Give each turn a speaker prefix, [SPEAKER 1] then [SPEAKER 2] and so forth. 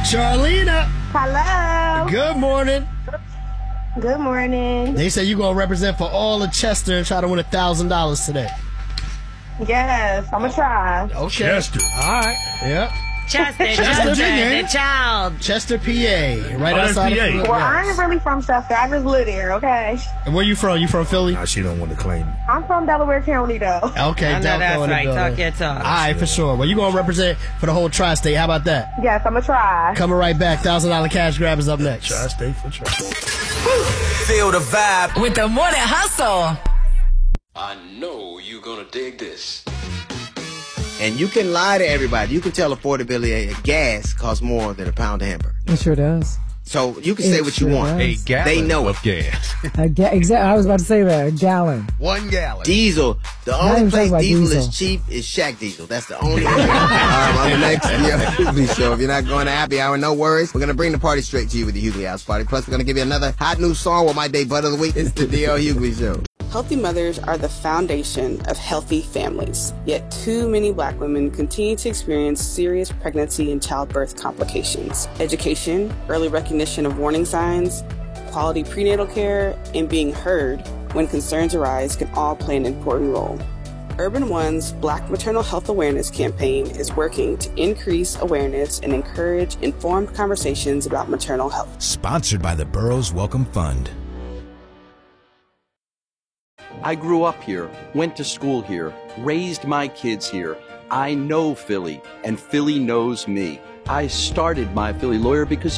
[SPEAKER 1] Charlena.
[SPEAKER 2] Hello.
[SPEAKER 1] Good morning.
[SPEAKER 2] Good morning.
[SPEAKER 1] They say you're going to represent for all of Chester and try to win $1,000 today.
[SPEAKER 2] Yes, I'm going to try.
[SPEAKER 1] Okay.
[SPEAKER 3] Chester.
[SPEAKER 1] All right. Yep.
[SPEAKER 4] Chester,
[SPEAKER 1] PA.
[SPEAKER 4] the child.
[SPEAKER 1] Chester, PA. Right
[SPEAKER 3] that's
[SPEAKER 1] outside
[SPEAKER 3] PA.
[SPEAKER 1] of
[SPEAKER 2] Well, I ain't really from Chester. I just live there, okay?
[SPEAKER 1] And where you from? You from Philly?
[SPEAKER 3] Nah, she don't want to claim it.
[SPEAKER 2] I'm from Delaware County, though.
[SPEAKER 1] Okay.
[SPEAKER 4] I know that's right. Talk your talk.
[SPEAKER 1] All right, for sure. Well, you're going to represent for the whole tri-state. How about that?
[SPEAKER 2] Yes, I'm going to try.
[SPEAKER 1] Coming right back. $1,000 cash grab is up next.
[SPEAKER 3] Tri-state for try.
[SPEAKER 5] Feel the vibe
[SPEAKER 4] With the morning hustle.
[SPEAKER 6] I know you're gonna dig this.
[SPEAKER 7] And you can lie to everybody. You can tell affordability a gas costs more than a pound of hamburger.
[SPEAKER 8] It sure does.
[SPEAKER 7] So you can say what you
[SPEAKER 8] sure
[SPEAKER 7] want.
[SPEAKER 8] does.
[SPEAKER 7] They know it.
[SPEAKER 3] gas.
[SPEAKER 8] Exactly. I was about to say that. A gallon.
[SPEAKER 3] 1 gallon.
[SPEAKER 7] Diesel. The
[SPEAKER 8] Not
[SPEAKER 7] only
[SPEAKER 8] even
[SPEAKER 7] place
[SPEAKER 8] talking
[SPEAKER 7] diesel
[SPEAKER 8] about
[SPEAKER 7] is
[SPEAKER 8] diesel.
[SPEAKER 7] cheap is Shack Diesel. That's the only one. On the next Hughley Show. If you're not going to Happy Hour, no worries. We're going to bring the party straight to you with the Hughley House Party. Plus, we're going to give you another hot new song with my day butt of the week. It's the D.L. Hughley Show.
[SPEAKER 9] Healthy mothers are the foundation of healthy families. Yet too many Black women continue to experience serious pregnancy and childbirth complications. Education, early recognition of warning signs, quality prenatal care, and being heard when concerns arise can all play an important role. Urban One's Black Maternal Health Awareness campaign is working to increase awareness and encourage informed conversations about maternal health.
[SPEAKER 10] Sponsored by the Burroughs Welcome Fund.
[SPEAKER 11] I grew up here, went to school here, raised my kids here. I know Philly, and Philly knows me. I started My Philly Lawyer because